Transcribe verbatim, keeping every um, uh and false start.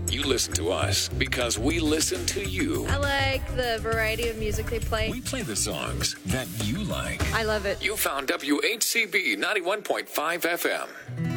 You listen to us because we listen to you. I like the variety of music they play. We play the songs that you like. I love it. You found W H C B ninety-one point five F M.